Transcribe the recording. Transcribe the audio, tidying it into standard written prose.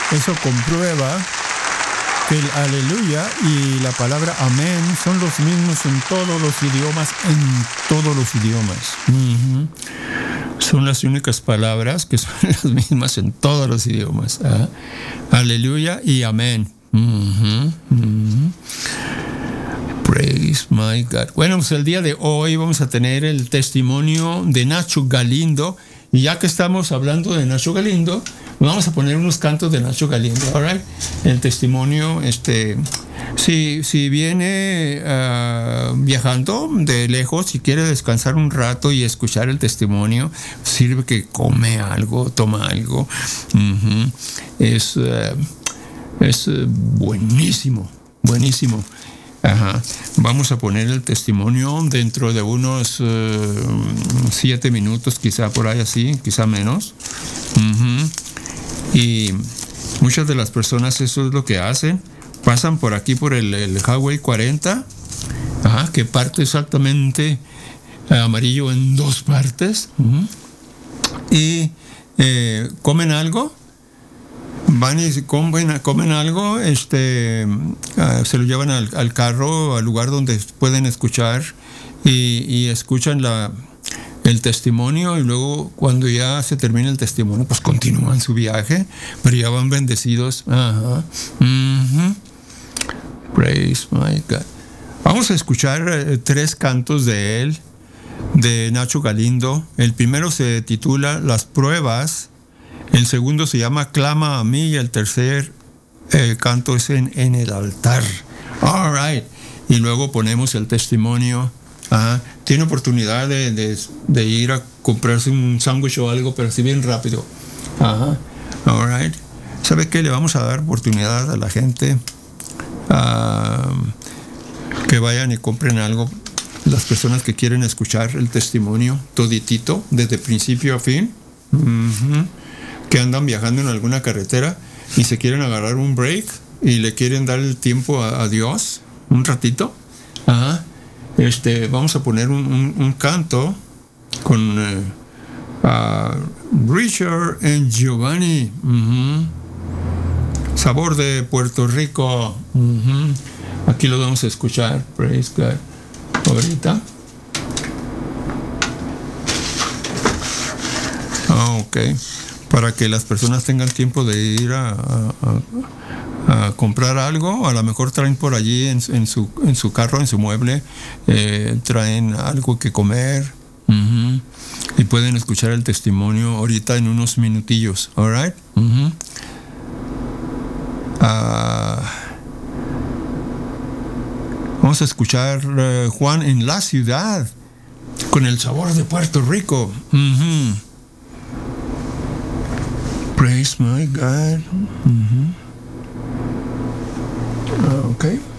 eso comprueba que el aleluya y la palabra amén son los mismos en todos los idiomas, Son las únicas palabras que son las mismas en todos los idiomas. Aleluya y amén. Praise my God. Bueno, pues el día de hoy vamos a tener el testimonio de Nacho Galindo. Y ya que estamos hablando de Nacho Galindo, vamos a poner unos cantos de Nacho Galindo, all right? El testimonio, si viene viajando de lejos y quiere descansar un rato y escuchar el testimonio, sirve que come algo, toma algo. Es buenísimo. Ajá. Vamos a poner el testimonio dentro de unos 7 minutos, quizá por ahí así, quizá menos. Y muchas de las personas eso es lo que hacen. Pasan por aquí por el Highway 40, que parte exactamente amarillo en 2 partes. Y comen algo. Van y comen algo, se lo llevan al carro, al lugar donde pueden escuchar y escuchan el testimonio, y luego cuando ya se termina el testimonio, pues continúan su viaje, pero ya van bendecidos. Praise my God. Vamos a escuchar 3 cantos de él, de Nacho Galindo. El primero se titula Las Pruebas. El segundo se llama Clama a mí, y el tercer canto es en el altar. All right. Y luego ponemos el testimonio. Tiene oportunidad de ir a comprarse un sándwich o algo, pero así bien rápido. All right. ¿Sabe qué? Le vamos a dar oportunidad a la gente que vayan y compren algo. Las personas que quieren escuchar el testimonio toditito, desde principio a fin. Que andan viajando en alguna carretera y se quieren agarrar un break y le quieren dar el tiempo a Dios un ratito. Vamos a poner un canto con Richard and Giovanni. Sabor de Puerto Rico. Aquí lo vamos a escuchar. Praise God. Ahorita. Ok. Para que las personas tengan tiempo de ir a comprar algo. A lo mejor traen por allí en su carro, en su mueble, traen algo que comer, y pueden escuchar el testimonio ahorita en unos minutillos. All right? Vamos a escuchar Juan en la ciudad con el sabor de Puerto Rico. Praise my God. Okay.